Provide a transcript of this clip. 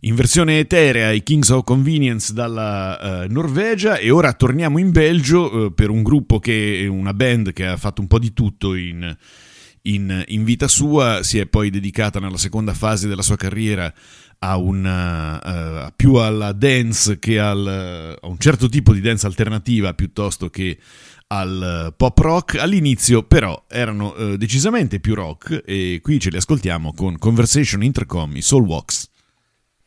in versione eterea i Kings of Convenience dalla Norvegia, e ora torniamo in Belgio per un gruppo una band che ha fatto un po' di tutto in vita sua. Si è poi dedicata nella seconda fase della sua carriera a più alla dance che a un certo tipo di dance alternativa piuttosto che al pop rock. All'inizio però erano decisamente più rock, e qui ce li ascoltiamo con Conversation Intercom, i Soul Walks.